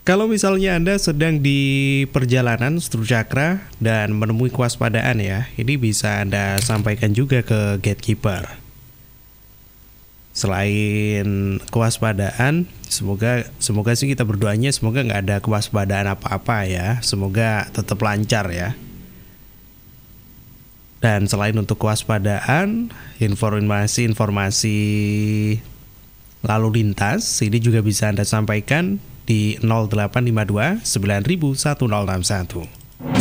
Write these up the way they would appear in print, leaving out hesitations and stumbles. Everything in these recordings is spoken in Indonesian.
Kalau misalnya Anda sedang di perjalanan Stru Cakra dan menemui kewaspadaan ya, ini bisa Anda sampaikan juga ke gatekeeper. Selain kewaspadaan, semoga sih kita berdoanya semoga nggak ada kewaspadaan apa-apa ya, semoga tetap lancar ya. Dan selain untuk kewaspadaan, informasi lalu lintas ini juga bisa Anda sampaikan di 0852 9000 1061.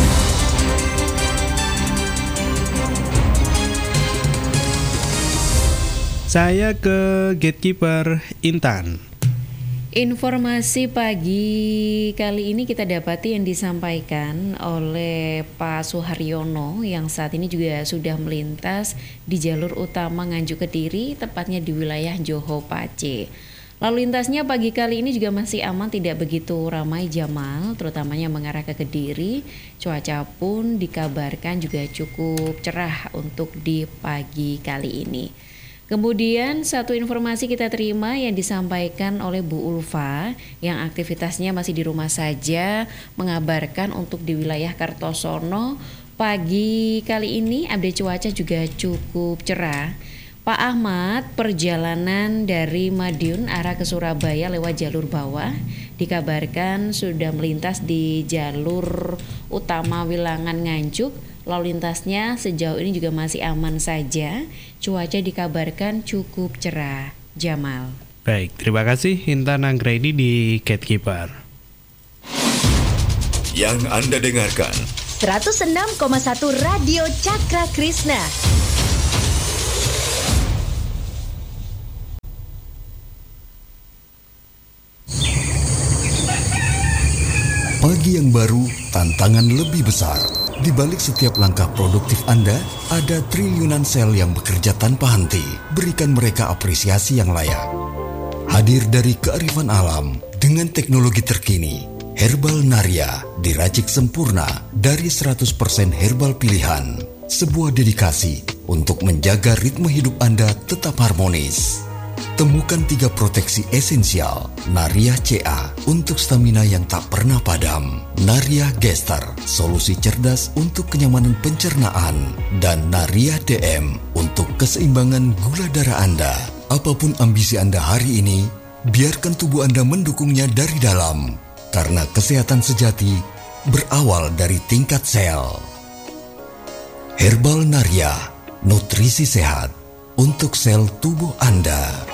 Saya ke gatekeeper Intan. Informasi pagi kali ini kita dapati yang disampaikan oleh Pak Suharyono yang saat ini juga sudah melintas di jalur utama Nganjuk Kediri, tepatnya di wilayah Johor Pace. Lalu lintasnya pagi kali ini juga masih aman, tidak begitu ramai Jamal, terutamanya mengarah ke Kediri. Cuaca pun dikabarkan juga cukup cerah untuk di pagi kali ini. Kemudian satu informasi kita terima yang disampaikan oleh Bu Ulfa yang aktivitasnya masih di rumah saja, mengabarkan untuk di wilayah Kartosono pagi kali ini update cuaca juga cukup cerah. Pak Ahmad, perjalanan dari Madiun arah ke Surabaya lewat jalur bawah dikabarkan sudah melintas di jalur utama Wilangan Nganjuk. Lalu lintasnya sejauh ini juga masih aman saja. Cuaca dikabarkan cukup cerah. Jamal. Baik, terima kasih Intan Anggraini di Gatekeeper. Yang Anda dengarkan 106,1 Radio Cakra Krishna. Pagi yang baru, tantangan lebih besar. Di balik setiap langkah produktif Anda, ada triliunan sel yang bekerja tanpa henti. Berikan mereka apresiasi yang layak. Hadir dari kearifan alam dengan teknologi terkini, Herbal Naria diracik sempurna dari 100% herbal pilihan. Sebuah dedikasi untuk menjaga ritme hidup Anda tetap harmonis. Temukan 3 proteksi esensial Naria CA untuk stamina yang tak pernah padam, Naria Gester, solusi cerdas untuk kenyamanan pencernaan, dan Naria DM untuk keseimbangan gula darah Anda. Apapun ambisi Anda hari ini, biarkan tubuh Anda mendukungnya dari dalam, karena kesehatan sejati berawal dari tingkat sel. Herbal Naria, nutrisi sehat untuk sel tubuh Anda.